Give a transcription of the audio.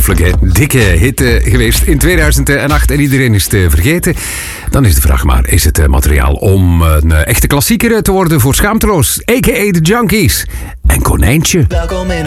Ongelooflijk, hè? Dikke hit geweest in 2008 en iedereen is het vergeten. Dan is de vraag maar, is het materiaal om een echte klassieker te worden voor Schaamteloos, a.k.a. de Junkies en Konijntje? Welkom in